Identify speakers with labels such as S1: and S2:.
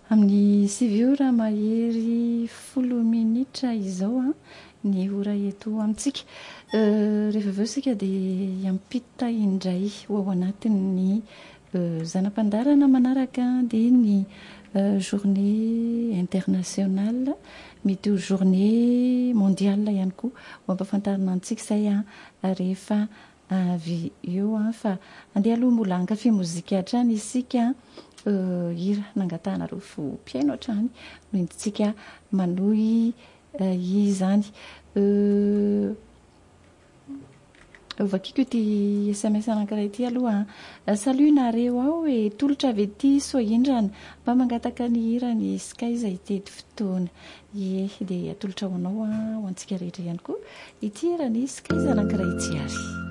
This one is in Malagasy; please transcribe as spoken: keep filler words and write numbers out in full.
S1: amin'ny sivy ora mahery folo minitra izao a ny ora eto amintsika rehefa aveo sika dia iampita indray ho ao anatin'ny zanam-pandarana manaraka dia ny journée internationale mety ho journée mondiale ihany koa ho ampafantarina antsika izay a rehefa avy eo a fa andeha aloha mbola hankafy mozika hatrany isika hira nangatanareo fo mpiaino hatrany no entintsika manohy izany vakiko ity S M S anankiray ity aloha salut nareo ao e tolotra avy ety Soahindrana mba mangataka ny hira ny Skies itety fotoana ie dia atolotra ho anao ho antsika rehetra ihany koa ity hira ny Skies anankiray ity ary